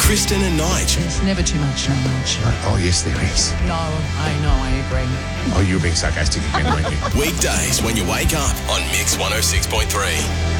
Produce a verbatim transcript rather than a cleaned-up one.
Kristen and Nige. There's never too much knowledge. Oh, yes, there is. No, I know, I agree. Oh, you're being sarcastic again, aren't you? Weekdays when you wake up on Mix one oh six point three.